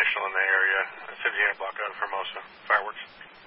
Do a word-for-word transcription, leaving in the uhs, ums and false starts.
National in the area, seventy-eight block out of Hermosa, fireworks.